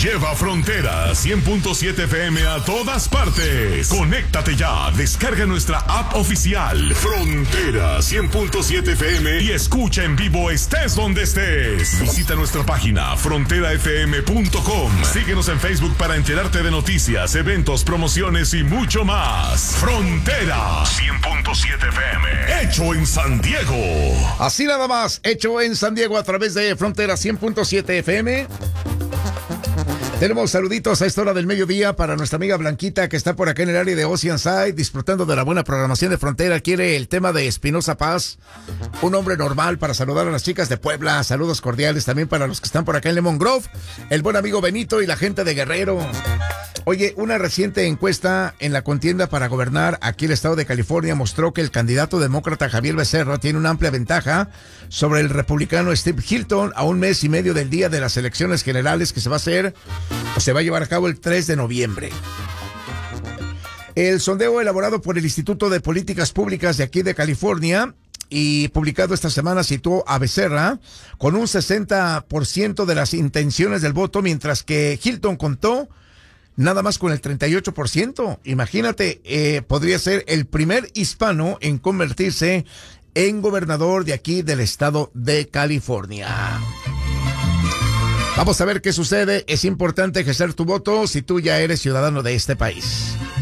Lleva Frontera 100.7 FM a todas partes. Conéctate ya, descarga nuestra app oficial Frontera 100.7 FM y escucha en vivo estés donde estés. Visita nuestra página fronterafm.com. Síguenos en Facebook para enterarte de noticias, eventos, promociones y mucho más. Frontera 100.7 FM, hecho en San Diego. Así nada más, hecho en San Diego a través de Frontera 100.7 FM. Tenemos saluditos a esta hora del mediodía para nuestra amiga Blanquita, que está por acá en el área de Oceanside, disfrutando de la buena programación de Frontera. Quiere el tema de Espinosa Paz, un hombre normal, para saludar a las chicas de Puebla. Saludos cordiales también para los que están por acá en Lemon Grove, el buen amigo Benito y la gente de Guerrero. Oye, una reciente encuesta en la contienda para gobernar aquí el estado de California mostró que el candidato demócrata Javier Becerra tiene una amplia ventaja sobre el republicano Steve Hilton a un mes y medio del día de las elecciones generales que se va a llevar a cabo el 3 de noviembre. El sondeo elaborado por el Instituto de Políticas Públicas de aquí de California y publicado esta semana situó a Becerra con un 60% de las intenciones del voto, mientras que Hilton contó nada más con el 38%. Imagínate, podría ser el primer hispano en convertirse en gobernador de aquí del estado de California. Vamos a ver qué sucede. Es importante ejercer tu voto si tú ya eres ciudadano de este país.